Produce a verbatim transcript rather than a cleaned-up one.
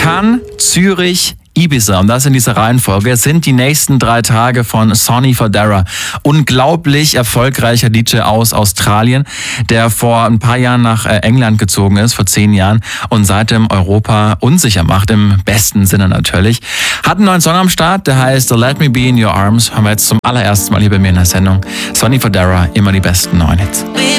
Cannes, Zürich, Ibiza, und das in dieser Reihenfolge, sind die nächsten drei Tage von Sonny Fodera. Unglaublich erfolgreicher D J aus Australien, der vor ein paar Jahren nach England gezogen ist, vor zehn Jahren, und seitdem Europa unsicher macht, im besten Sinne natürlich. Hat einen neuen Song am Start, der heißt Let Me Be In Your Arms. Haben wir jetzt zum allerersten Mal hier bei mir in der Sendung. Sonny Fodera, immer die besten neuen Hits.